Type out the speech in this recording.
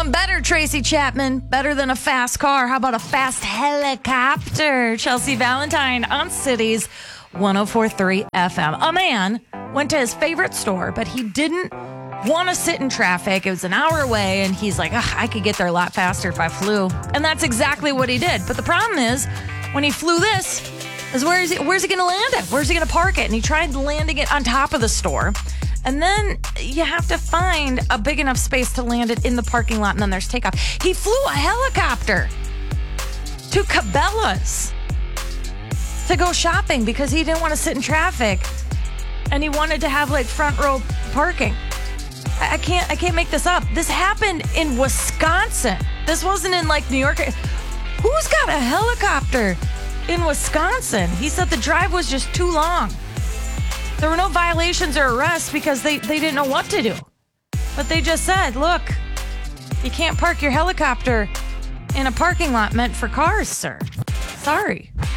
one better, Tracy Chapman. Better than a fast car. How about a fast helicopter? Chelsea Valentine on Cities 104.3 FM. A man went to his favorite store, but he didn't want to sit in traffic. It was an hour away, and he's like, I could get there a lot faster if I flew. And that's exactly what he did. But the problem is, when he flew this, where's he going to land it? Where's he going to park it? And he tried landing it on top of the store. And then you have to find a big enough space to land it in the parking lot, and then there's takeoff. He flew a helicopter to Cabela's to go shopping because he didn't want to sit in traffic, and he wanted to have like front row parking. I can't make this up. This happened in Wisconsin. This wasn't in like New York. Who's got a helicopter in Wisconsin? He said the drive was just too long. There were no violations or arrests because they didn't know what to do. But they just said, look, you can't park your helicopter in a parking lot meant for cars, sir. Sorry.